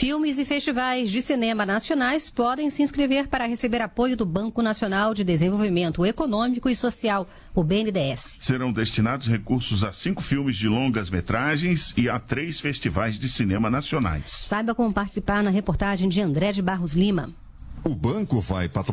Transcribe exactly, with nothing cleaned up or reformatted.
Filmes e festivais de cinema nacionais podem se inscrever para receber apoio do Banco Nacional de Desenvolvimento Econômico e Social, o B N D E S. Serão destinados recursos a cinco filmes de longas metragens e a três festivais de cinema nacionais. Saiba como participar na reportagem de André de Barros Lima. O banco vai patrocinar